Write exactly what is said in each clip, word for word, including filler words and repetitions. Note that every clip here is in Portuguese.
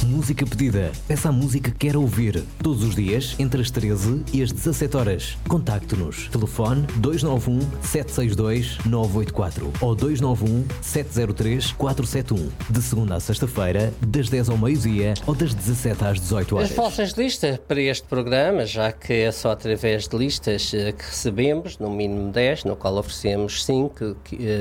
Música pedida. Peça a música que quer ouvir. Todos os dias, entre as treze e as dezassete horas. Contacte-nos. Telefone dois nove um, sete seis dois, nove oito quatro ou dois nove um, sete zero três, quatro sete um. De segunda a sexta-feira, das dez ao meio-dia ou das dezassete às dezoito horas. As vossas listas para este programa, já que é só através de listas que recebemos, no mínimo dez, no qual oferecemos cinco,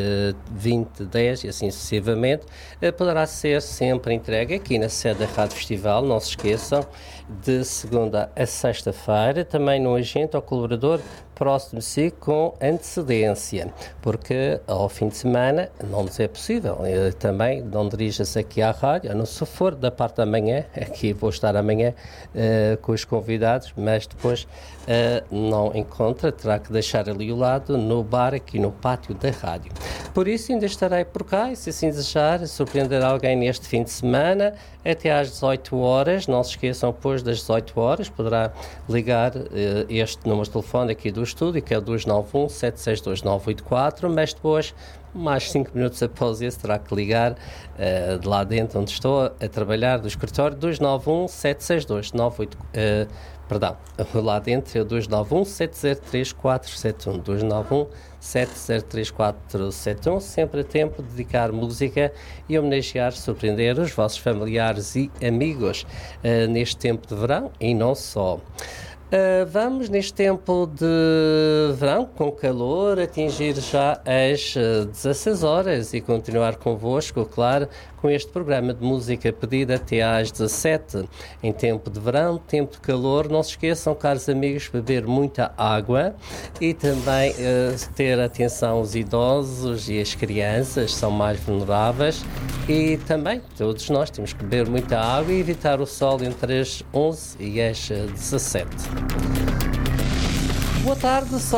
vinte, dez e assim sucessivamente, poderá ser sempre entregue aqui na sede da Rádio Festival. Não se esqueçam, de segunda a sexta-feira, também no agente ou colaborador próximo de si com antecedência, porque ao fim de semana não nos é possível. Eu também não dirija-se aqui à rádio, a não se for da parte da manhã, aqui vou estar amanhã uh, com os convidados, mas depois uh, não encontra, terá que deixar ali o lado no bar, aqui no pátio da rádio. Por isso ainda estarei por cá e, se assim desejar, surpreender alguém neste fim de semana até às dezoito horas. Não se esqueçam, depois das dezoito horas poderá ligar uh, este número de telefone aqui do estúdio, que é o dois nove um, sete seis dois, nove oito quatro, mas depois, mais cinco minutos após esse, terá que ligar uh, de lá dentro onde estou a trabalhar, do escritório, dois nove um, sete seis dois, nove oito quatro, uh, perdão, lá dentro é o dois nove um, sete zero três, quatro sete um, dois nove um, sete zero três, quatro sete um, sempre a tempo de dedicar música e homenagear, surpreender os vossos familiares e amigos uh, neste tempo de verão e não só. Uh, vamos, neste tempo de verão, com calor, atingir já as uh, dezasseis horas e continuar convosco, claro, com este programa de música pedida até às dezassete. Em tempo de verão, tempo de calor, não se esqueçam, caros amigos, beber muita água e também uh, ter atenção aos idosos e as crianças, são mais vulneráveis, e também todos nós temos que beber muita água e evitar o sol entre as onze e as dezassete. Boa tarde, só